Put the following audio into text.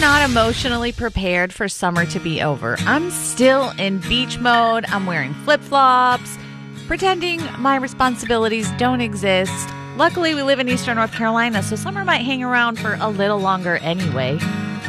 not emotionally prepared for summer to be over. I'm still in beach mode. I'm wearing flip-flops, pretending my responsibilities don't exist. Luckily, we live in Eastern North Carolina, so summer might hang around for a little longer anyway.